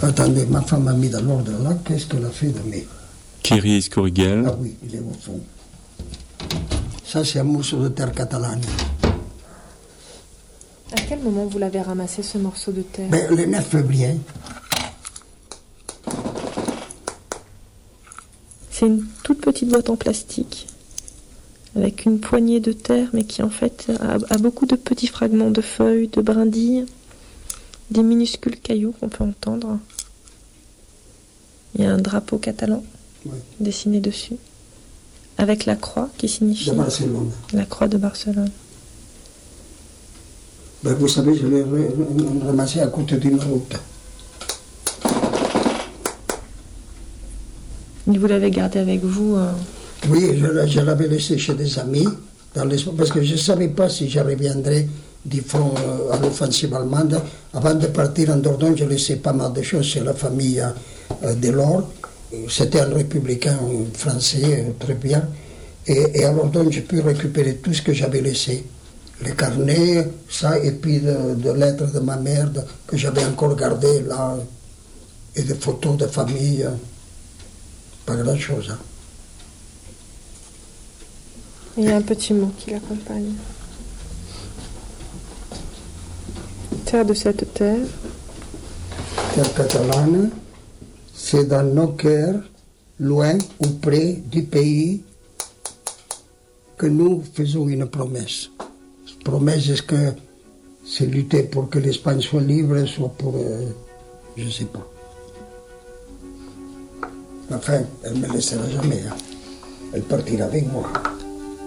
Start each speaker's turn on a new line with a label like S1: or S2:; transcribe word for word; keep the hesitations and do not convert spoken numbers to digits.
S1: Attendez, ma femme m'a mis dans l'ordre là, qu'est-ce qu'elle a fait de mes...
S2: Kerry Escorigal.
S1: Ah oui, il est au fond. Ça, c'est un morceau de terre catalane.
S3: À quel moment vous l'avez ramassé, ce morceau de terre?
S1: Ben, le neuf février.
S3: C'est une toute petite boîte en plastique, avec une poignée de terre, mais qui en fait a, a beaucoup de petits fragments de feuilles, de brindilles, des minuscules cailloux qu'on peut entendre. Il y a un drapeau catalan
S1: Oui.
S3: dessiné dessus, avec la croix qui signifie
S1: De Barcelone.
S3: la croix de Barcelone.
S1: Ben, vous savez, je l'ai ramassé à côté d'une route.
S3: Et vous l'avez gardé avec vous euh...
S1: Oui, je, je l'avais laissé chez des amis, dans parce que je ne savais pas si je reviendrais du front euh, à l'offensive allemande. Avant de partir en Dordogne, je laissais pas mal de choses chez la famille euh, Delors. C'était un républicain français, euh, très bien. Et, et à Dordogne, j'ai pu récupérer tout ce que j'avais laissé. Les carnets, ça, et puis de, de lettres de ma mère de, que j'avais encore gardées là, et des photos de famille. Euh, pas grand-chose. Hein.
S3: Il y a un petit mot qui l'accompagne. Terre de cette terre.
S1: Terre catalane, c'est dans nos cœurs, loin ou près du pays, que nous faisons une promesse. Promesse, est-ce que c'est lutter pour que l'Espagne soit libre, soit pour... Euh, je ne sais pas. Enfin, elle ne me laissera jamais. Hein. Elle partira avec moi.